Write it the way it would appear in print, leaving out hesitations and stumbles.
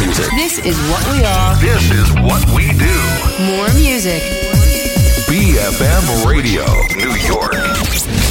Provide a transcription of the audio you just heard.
music. This is what we are. This is what we do. More music. BFM Radio, New York.